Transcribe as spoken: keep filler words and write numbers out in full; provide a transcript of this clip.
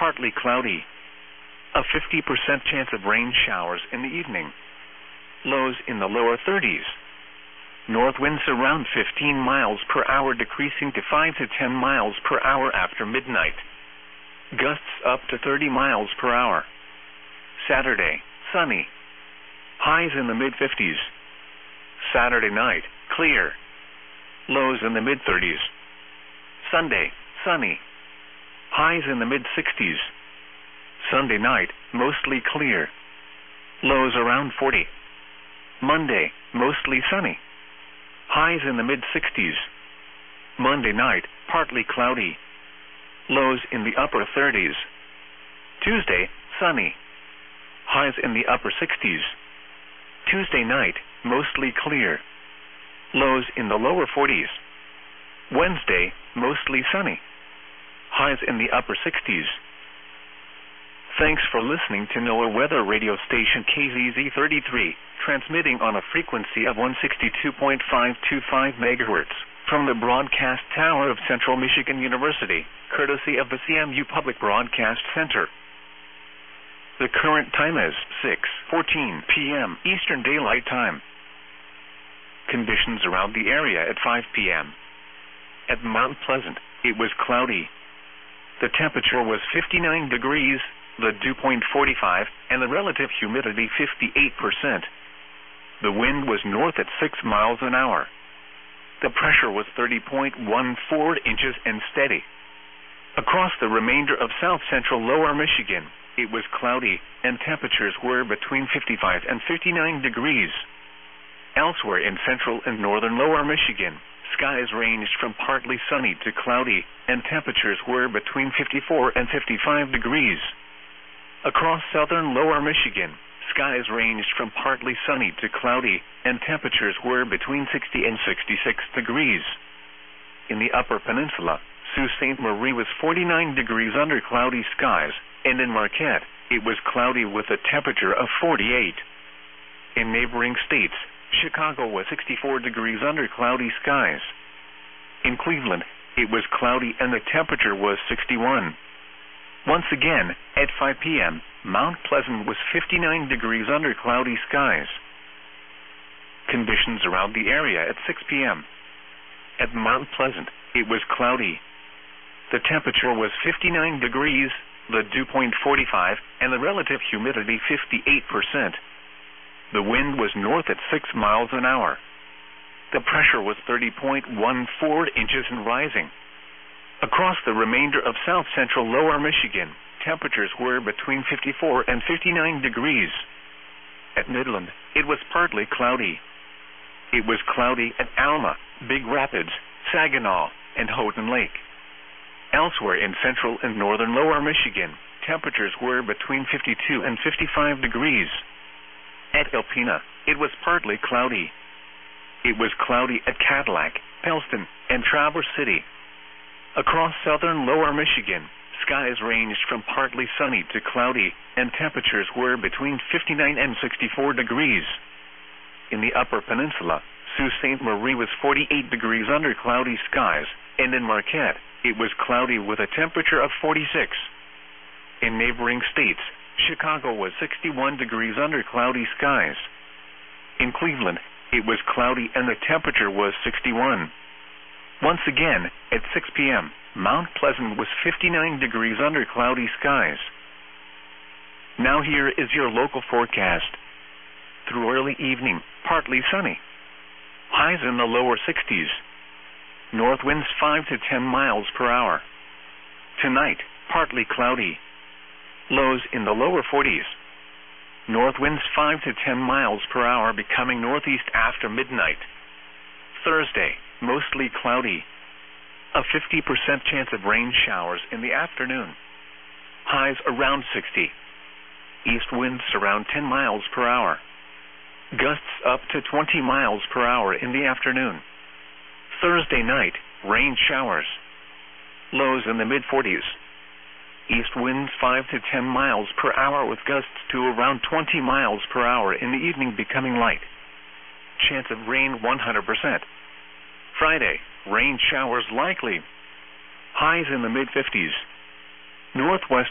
partly cloudy. A fifty percent chance of rain showers in the evening. Lows in the lower thirties. North winds around fifteen miles per hour, decreasing to five to ten miles per hour after midnight. Gusts up to thirty miles per hour. Saturday, sunny. Highs in the mid-fifties. Saturday night, clear. Lows in the mid-thirties. Sunday, sunny. Highs in the mid-sixties. Sunday night, mostly clear. Lows around forty. Monday, mostly sunny. Highs in the mid-sixties. Monday night, partly cloudy. Lows in the upper thirties. Tuesday, sunny. Highs in the upper sixties. Tuesday night, mostly clear. Lows in the lower forties. Wednesday, mostly sunny. Highs in the upper sixties. Thanks for listening to NOAA Weather Radio Station K Z Z thirty-three, transmitting on a frequency of one sixty-two point five two five megahertz from the broadcast tower of Central Michigan University, courtesy of the C M U Public Broadcast Center. The current time is six fourteen p m Eastern Daylight Time. Conditions around the area at five p m At Mount Pleasant, it was cloudy. The temperature was fifty-nine degrees, the dew point forty-five, and the relative humidity fifty-eight percent. The wind was north at six miles an hour. The pressure was thirty point one four inches and steady. Across the remainder of south-central lower Michigan, it was cloudy, and temperatures were between fifty-five and fifty-nine degrees. Elsewhere in central and northern lower Michigan, skies ranged from partly sunny to cloudy, and temperatures were between fifty-four and fifty-five degrees. Across southern lower Michigan, skies ranged from partly sunny to cloudy, and temperatures were between sixty and sixty-six degrees. In the Upper Peninsula, Sault Ste. Marie was forty-nine degrees under cloudy skies, and in Marquette, it was cloudy with a temperature of forty-eight. In neighboring states, Chicago was sixty-four degrees under cloudy skies. In Cleveland, it was cloudy and the temperature was sixty-one. Once again, at five p m, Mount Pleasant was fifty-nine degrees under cloudy skies. Conditions around the area at six p m At Mount Pleasant, it was cloudy. The temperature was fifty-nine degrees, the dew point forty-five, and the relative humidity fifty-eight percent. The wind was north at six miles an hour. The pressure was thirty point one four inches and rising. Across the remainder of south-central lower Michigan, temperatures were between fifty-four and fifty-nine degrees. At Midland, it was partly cloudy. It was cloudy at Alma, Big Rapids, Saginaw, and Houghton Lake. Elsewhere in central and northern lower Michigan, temperatures were between fifty-two and fifty-five degrees. At Alpena, it was partly cloudy. It was cloudy at Cadillac, Pellston, and Traverse City. Across southern lower Michigan, skies ranged from partly sunny to cloudy, and temperatures were between fifty-nine and sixty-four degrees. In the Upper Peninsula, Sault Ste. Marie was forty-eight degrees under cloudy skies, and in Marquette, it was cloudy with a temperature of forty-six. In neighboring states, Chicago was sixty-one degrees under cloudy skies. In Cleveland, it was cloudy and the temperature was sixty-one. Once again, at six p m, Mount Pleasant was fifty-nine degrees under cloudy skies. Now here is your local forecast. Through early evening, partly sunny. Highs in the lower sixties. North winds five to ten miles per hour. Tonight, partly cloudy. Lows in the lower forties. North winds five to ten miles per hour, becoming northeast after midnight. Thursday, mostly cloudy. A fifty percent chance of rain showers in the afternoon. Highs around sixty. East winds around ten miles per hour. Gusts up to twenty miles per hour in the afternoon. Thursday night, rain showers. Lows in the mid-forties. East winds five to ten miles per hour with gusts to around twenty miles per hour in the evening, becoming light. Chance of rain one hundred percent. Friday, rain showers likely. Highs in the mid-fifties. Northwest